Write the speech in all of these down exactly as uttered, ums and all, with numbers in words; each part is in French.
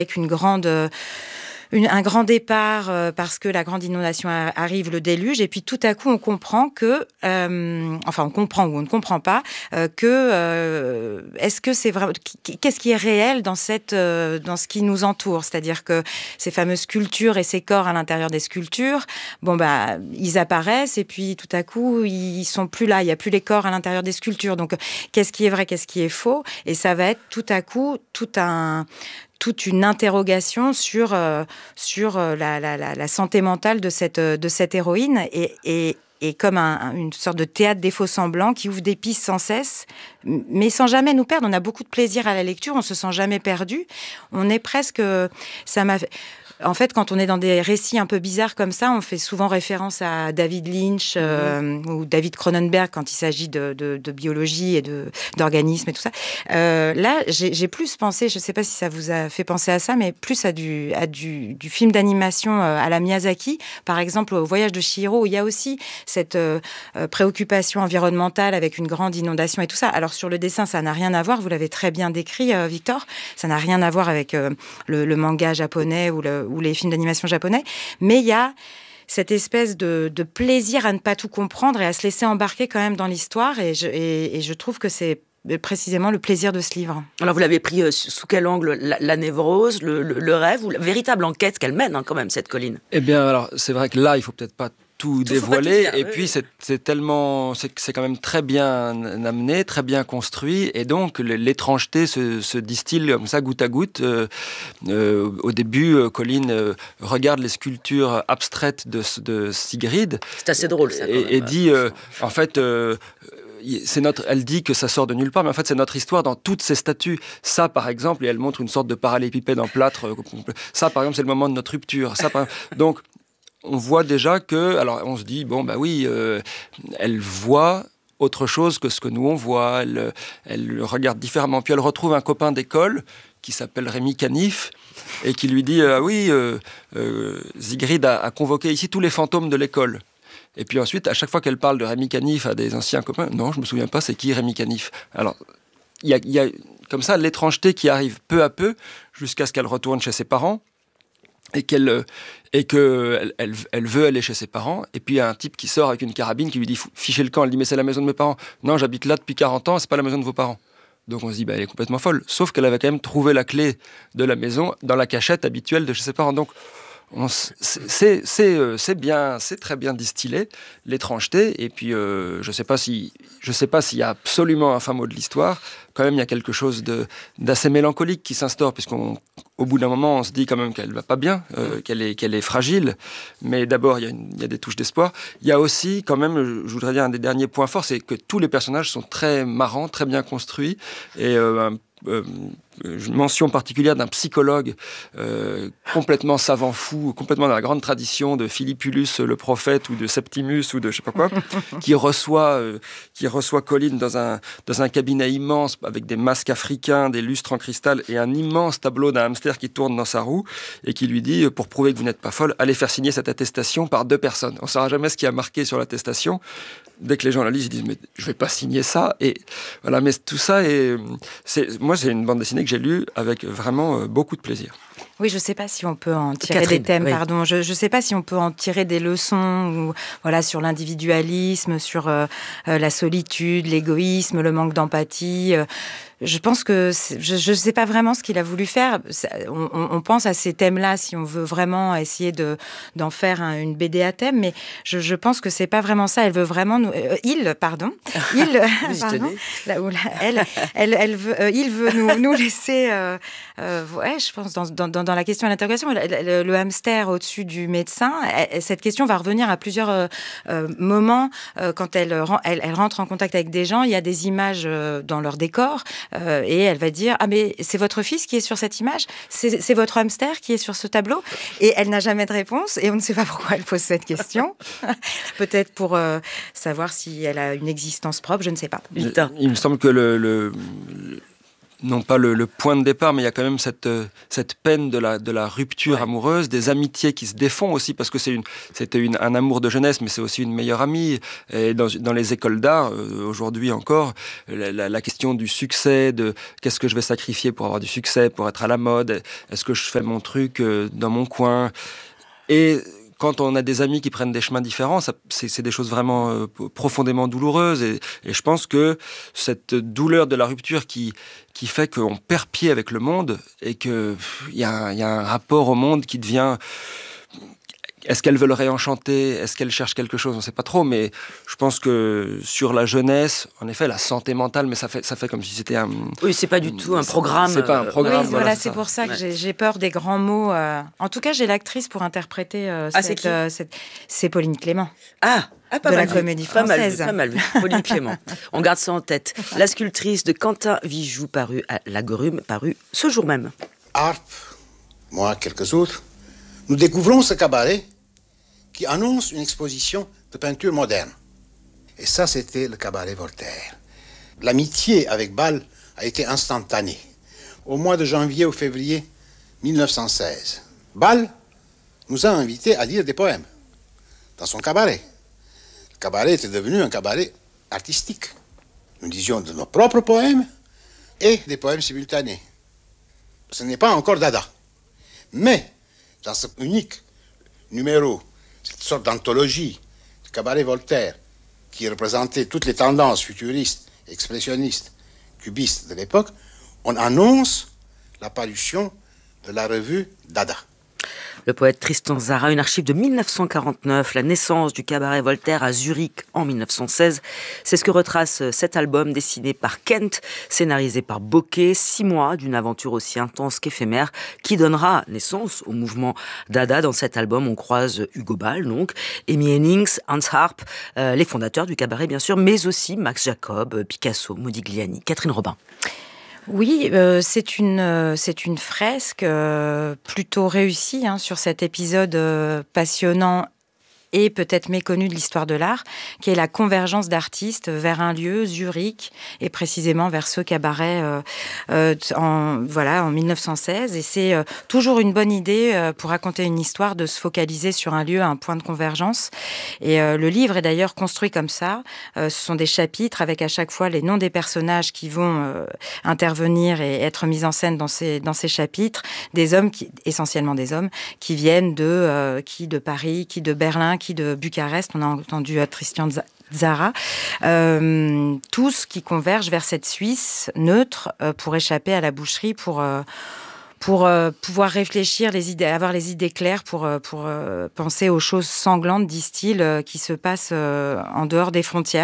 avec une grande... Euh, Une, un grand départ euh, parce que la grande inondation a, arrive, le déluge, et puis tout à coup on comprend que, euh, enfin on comprend ou on ne comprend pas euh, que euh, est-ce que c'est vraiment, qu'est-ce qui est réel dans cette, euh, dans ce qui nous entoure, c'est-à-dire que ces fameuses sculptures et ces corps à l'intérieur des sculptures, bon bah ils apparaissent et puis tout à coup ils sont plus là, il y a plus les corps à l'intérieur des sculptures, donc qu'est-ce qui est vrai, qu'est-ce qui est faux, et ça va être tout à coup tout un toute une interrogation sur, euh, sur la, la, la, la santé mentale de cette, de cette héroïne, et, et, et comme un, une sorte de théâtre des faux-semblants qui ouvre des pistes sans cesse, mais sans jamais nous perdre. On a beaucoup de plaisir à la lecture, on se sent jamais perdu. On est presque... Ça m'a... En fait, quand on est dans des récits un peu bizarres comme ça, on fait souvent référence à David Lynch euh, mmh. ou David Cronenberg quand il s'agit de, de, de biologie et de, d'organismes et tout ça. Euh, là, j'ai, j'ai plus pensé, je ne sais pas si ça vous a fait penser à ça, mais plus à du, à du, du film d'animation à la Miyazaki, par exemple au Voyage de Chihiro, où il y a aussi cette euh, préoccupation environnementale avec une grande inondation et tout ça. Alors sur le dessin, ça n'a rien à voir, vous l'avez très bien décrit, euh, Victor, ça n'a rien à voir avec euh, le, le manga japonais ou le ou les films d'animation japonais, mais il y a cette espèce de, de plaisir à ne pas tout comprendre et à se laisser embarquer quand même dans l'histoire, et je, et, et je trouve que c'est précisément le plaisir de ce livre. Alors vous l'avez pris euh, sous quel angle, la, la névrose, le, le, le rêve, ou la véritable enquête qu'elle mène hein, quand même, cette Colline? Eh bien, alors c'est vrai que là, il faut peut-être pas tout, tout dévoiler, et oui, puis oui. C'est, c'est tellement, c'est, c'est quand même très bien amené, très bien construit, et donc l'étrangeté se, se distille comme ça, goutte à goutte. Euh, euh, au début, euh, Colline euh, regarde les sculptures abstraites de, de Sigrid. C'est assez drôle, ça. Et, même, et dit, euh, en fait... Euh, C'est notre, elle dit que ça sort de nulle part, mais en fait, c'est notre histoire dans toutes ces statues. Ça, par exemple, et elle montre une sorte de parallélépipède en plâtre. Ça, par exemple, c'est le moment de notre rupture. Ça, par... Donc, on voit déjà que... Alors, on se dit, bon, bah oui, euh, elle voit autre chose que ce que nous, on voit. Elle, elle regarde différemment. Puis, elle retrouve un copain d'école qui s'appelle Rémi Canif et qui lui dit, ah oui, euh, euh, Sigrid a, a convoqué ici tous les fantômes de l'école. Et puis ensuite, à chaque fois qu'elle parle de Rémi Canif à des anciens copains, non, je ne me souviens pas, c'est qui Rémi Canif? Alors, il y a, y a comme ça l'étrangeté qui arrive peu à peu jusqu'à ce qu'elle retourne chez ses parents et qu'elle et que elle, elle veut aller chez ses parents. Et puis il y a un type qui sort avec une carabine qui lui dit fichez le camp. Elle dit mais c'est la maison de mes parents. Non, j'habite là depuis quarante ans, c'est pas la maison de vos parents. Donc on se dit bah elle est complètement folle. Sauf qu'elle avait quand même trouvé la clé de la maison dans la cachette habituelle de chez ses parents. Donc On, c'est, c'est, c'est, bien, c'est très bien distillé, l'étrangeté, et puis euh, je ne sais pas si, je sais pas s'il y a absolument un fin mot de l'histoire, quand même il y a quelque chose de, d'assez mélancolique qui s'instaure, puisqu'au bout d'un moment on se dit quand même qu'elle ne va pas bien, euh, qu'elle, est, qu'elle est fragile, mais d'abord il y a une, il y a des touches d'espoir. Il y a aussi quand même, je voudrais dire un des derniers points forts, c'est que tous les personnages sont très marrants, très bien construits, et euh, un Euh, une mention particulière d'un psychologue euh, complètement savant fou, complètement dans la grande tradition de Philippulus le prophète ou de Septimus ou de je sais pas quoi, qui reçoit, euh, qui reçoit Colline dans un, dans un cabinet immense avec des masques africains, des lustres en cristal et un immense tableau d'un hamster qui tourne dans sa roue et qui lui dit, pour prouver que vous n'êtes pas folle, allez faire signer cette attestation par deux personnes. On ne saura jamais ce qui a marqué sur l'attestation. Dès que les gens la lisent, ils disent mais je vais pas signer ça. Et voilà, mais tout ça est, c'est, moi c'est une bande dessinée que j'ai lue avec vraiment beaucoup de plaisir. Oui, je ne sais pas si on peut en tirer Catherine, des thèmes, oui. pardon. Je ne sais pas si on peut en tirer des leçons ou, voilà, sur l'individualisme, sur euh, la solitude, l'égoïsme, le manque d'empathie. Euh, je pense que c'est, je ne sais pas vraiment ce qu'il a voulu faire. Ça, on, on pense à ces thèmes-là si on veut vraiment essayer de, d'en faire un, une B D à thème, mais je, je pense que ce n'est pas vraiment ça. Elle veut vraiment nous... Euh, il, pardon. Il, pardon. Là, où, là, elle, elle, elle veut, euh, il veut nous, nous laisser... Euh, euh, ouais, je pense, dans, dans, dans la question à l'interrogation, le, le, le hamster au-dessus du médecin, elle, cette question va revenir à plusieurs euh, euh, moments. Euh, quand elle, elle, elle rentre en contact avec des gens, il y a des images euh, dans leur décor, euh, et elle va dire « Ah, mais c'est votre fils qui est sur cette image, c'est, c'est votre hamster qui est sur ce tableau ?» Et elle n'a jamais de réponse, et on ne sait pas pourquoi elle pose cette question. Peut-être pour euh, savoir si elle a une existence propre, je ne sais pas. Il, il me semble que le... le... non pas le, le point de départ, mais il y a quand même cette, cette peine de la, de la rupture ouais. amoureuse, des amitiés qui se défont aussi, parce que c'est une, c'était une, un amour de jeunesse, mais c'est aussi une meilleure amie. Et dans, dans les écoles d'art, euh, aujourd'hui encore, la, la, la question du succès, de qu'est-ce que je vais sacrifier pour avoir du succès, pour être à la mode, est-ce que je fais mon truc euh, dans mon coin. Et quand on a des amis qui prennent des chemins différents, ça, c'est, c'est des choses vraiment euh, profondément douloureuses. Et, et je pense que cette douleur de la rupture qui, qui fait qu'on perd pied avec le monde et qu'il y, y a un rapport au monde qui devient... Est-ce qu'elles veulent réenchanter ? Est-ce qu'elles cherchent quelque chose ? On ne sait pas trop, mais je pense que sur la jeunesse, en effet, la santé mentale, mais ça fait, ça fait comme si c'était un... Oui, c'est pas du tout un programme. C'est pas un programme. Oui, voilà, voilà c'est, c'est pour ça que ouais. j'ai, j'ai peur des grands mots. Euh... En tout cas, j'ai l'actrice pour interpréter euh, ah, cette, c'est, euh, cette... c'est Pauline Clément. Ah Ah, pas de mal la vu. comédie pas française. Mal, pas mal vu, Pauline Clément. On garde ça en tête. La sculptrice de Quentin Vijoux, paru à La Grume, paru ce jour même. Harpe, moi, quelques autres, nous découvrons ce cabaret qui annonce une exposition de peinture moderne. Et ça, c'était le cabaret Voltaire. L'amitié avec Bâle a été instantanée. Au mois de janvier ou février mille neuf cent seize, Bâle nous a invités à lire des poèmes dans son cabaret. Le cabaret était devenu un cabaret artistique. Nous disions de nos propres poèmes et des poèmes simultanés. Ce n'est pas encore Dada. Mais, dans ce unique numéro, cette sorte d'anthologie du cabaret Voltaire, qui représentait toutes les tendances futuristes, expressionnistes, cubistes de l'époque, on annonce la parution de la revue Dada. Le poète Tristan Tzara, une archive de mille neuf cent quarante-neuf, la naissance du cabaret Voltaire à Zurich en mille neuf cent seize. C'est ce que retrace cet album dessiné par Kent, scénarisé par Bocquet, six mois d'une aventure aussi intense qu'éphémère qui donnera naissance au mouvement Dada. Dans cet album, on croise Hugo Ball, donc, Amy Hennings, Hans Harp, euh, les fondateurs du cabaret bien sûr, mais aussi Max Jacob, Picasso, Modigliani. Catherine Robin. Oui, euh, c'est une euh, c'est une fresque euh, plutôt réussie hein, sur cet épisode euh, passionnant et peut-être méconnue de l'histoire de l'art, qui est la convergence d'artistes vers un lieu, Zurich, et précisément vers ce cabaret euh, euh, en, voilà, en mille neuf cent seize. Et c'est euh, toujours une bonne idée euh, pour raconter une histoire de se focaliser sur un lieu, un point de convergence. Et euh, le livre est d'ailleurs construit comme ça. Euh, ce sont des chapitres avec à chaque fois les noms des personnages qui vont euh, intervenir et être mis en scène dans ces, dans ces chapitres. Des hommes, qui, essentiellement des hommes, qui viennent de, euh, qui de Paris, qui de Berlin, qui de Bucarest, on a entendu Tristan Tzara, euh, tous qui convergent vers cette Suisse neutre euh, pour échapper à la boucherie, pour, euh, pour euh, pouvoir réfléchir, les idées, avoir les idées claires, pour, pour euh, penser aux choses sanglantes, disent-ils, euh, qui se passent euh, en dehors des frontières.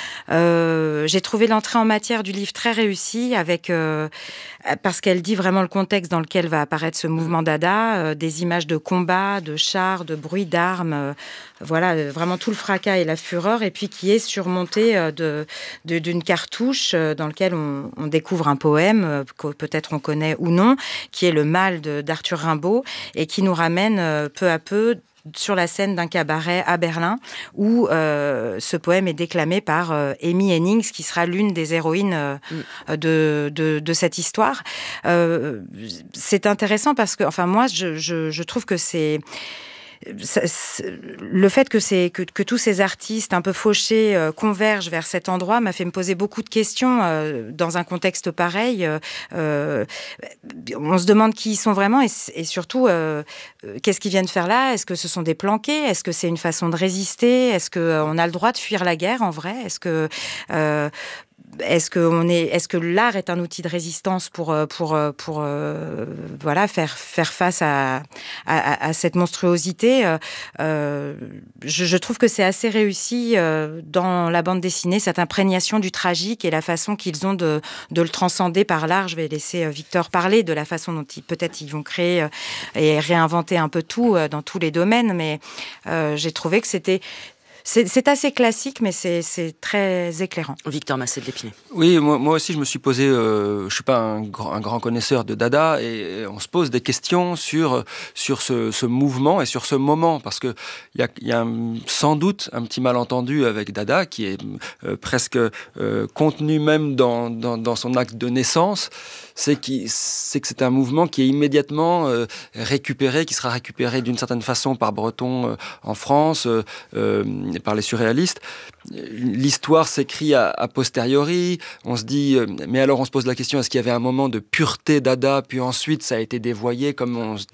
Euh, j'ai trouvé l'entrée en matière du livre très réussie, avec, euh, parce qu'elle dit vraiment le contexte dans lequel va apparaître ce mouvement Dada, euh, des images de combats, de chars, de bruits d'armes, euh, voilà, euh, vraiment tout le fracas et la fureur, et puis qui est surmonté euh, de, de, d'une cartouche euh, dans laquelle on, on découvre un poème, euh, que peut-être on connaît ou non, qui est Le Mal de, d'Arthur Rimbaud, et qui nous ramène euh, peu à peu sur la scène d'un cabaret à Berlin où euh, ce poème est déclamé par euh, Amy Hennings, qui sera l'une des héroïnes euh, mm. de, de, de cette histoire. Euh, c'est intéressant parce que, enfin moi, je, je, je trouve que c'est... Ça, le fait que, c'est, que, que tous ces artistes un peu fauchés euh, convergent vers cet endroit m'a fait me poser beaucoup de questions euh, dans un contexte pareil. Euh, euh, on se demande qui ils sont vraiment et, et surtout euh, qu'est-ce qu'ils viennent faire là. Est-ce que ce sont des planqués ? Est-ce que c'est une façon de résister ? Est-ce qu'on euh, a le droit de fuir la guerre en vrai ? Est-ce que... Euh, Est-ce que, on est, est-ce que l'art est un outil de résistance pour, pour, pour euh, voilà, faire, faire face à, à, à cette monstruosité euh, je, je trouve que c'est assez réussi euh, dans la bande dessinée, cette imprégnation du tragique et la façon qu'ils ont de, de le transcender par l'art. Je vais laisser Victor parler de la façon dont ils, peut-être ils vont créer euh, et réinventer un peu tout euh, dans tous les domaines, mais euh, j'ai trouvé que c'était... c'est, c'est assez classique, mais c'est, c'est très éclairant. Victor Massé de l'Épinay. Oui, moi, moi aussi, je me suis posé, euh, je ne suis pas un grand, un grand connaisseur de Dada, et on se pose des questions sur, sur ce, ce mouvement et sur ce moment, parce qu'il y a, y a un, sans doute un petit malentendu avec Dada, qui est euh, presque euh, contenu même dans, dans, dans son acte de naissance, c'est, qui, c'est que c'est un mouvement qui est immédiatement euh, récupéré, qui sera récupéré d'une certaine façon par Breton euh, en France, euh, euh, par les surréalistes. L'histoire s'écrit a, a posteriori, on se dit, euh, mais alors on se pose la question, est-ce qu'il y avait un moment de pureté Dada, puis ensuite ça a été dévoyé, comme on se